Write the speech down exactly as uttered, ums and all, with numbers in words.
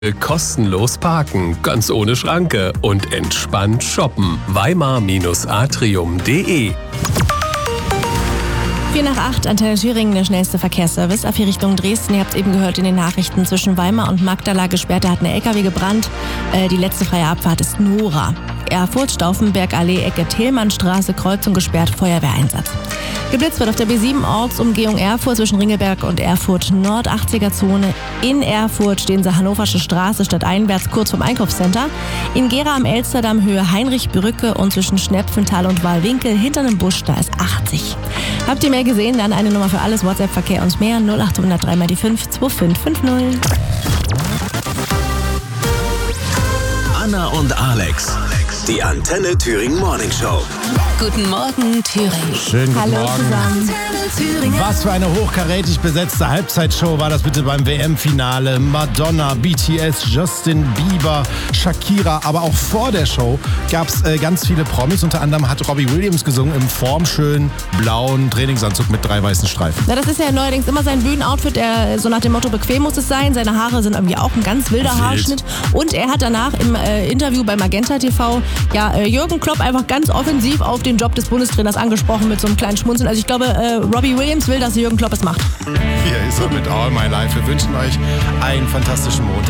Kostenlos parken, ganz ohne Schranke und entspannt shoppen. Weimar-atrium punkt de vier nach acht, Antenne Thüringen, der schnellste Verkehrsservice. A vier Richtung Dresden. Ihr habt eben gehört in den Nachrichten, zwischen Weimar und Magdala gesperrt. Da hat eine L K W gebrannt. Äh, die letzte freie Abfahrt ist Nora. Erfurt, Stauffenberg-Allee, Ecke Thälmannstraße, Kreuzung gesperrt, Feuerwehreinsatz. Geblitzt wird auf der B sieben Ortsumgehung Erfurt zwischen Ringelberg und Erfurt Nord, achtziger Zone. In Erfurt stehen sie Hannoversche Straße stadteinwärts kurz vom Einkaufscenter. In Gera am Elsterdamm Höhe Heinrichbrücke und zwischen Schnepfenthal und Wahlwinkel hinter einem Busch, da ist achtzig. Habt ihr mehr gesehen? Dann eine Nummer für alles, WhatsApp-Verkehr und mehr, null acht null null drei mal die fünf zwei fünf fünf null. Anna und Alex, die Antenne Thüringen Morning Show. Guten Morgen, Thüringen. Schönen guten Hallo Morgen. zusammen. Was für eine hochkarätig besetzte Halbzeitshow war das bitte beim W M-Finale. Madonna, B T S, Justin Bieber, Shakira. Aber auch vor der Show gab es äh, ganz viele Promis. Unter anderem hat Robbie Williams gesungen im formschönen blauen Trainingsanzug mit drei weißen Streifen. Ja, das ist ja neuerdings immer sein Bühnenoutfit, der, so nach dem Motto, bequem muss es sein. Seine Haare sind irgendwie auch ein ganz wilder Wild. Haarschnitt. Und er hat danach im äh, Interview bei Magenta T V ja, äh, Jürgen Klopp einfach ganz offensiv auf den Job des Bundestrainers angesprochen mit so einem kleinen Schmunzeln. Also ich glaube, äh, Robbie Williams will, dass Jürgen Klopp es macht. Hier ist er mit All My Life. Wir wünschen euch einen fantastischen Montag.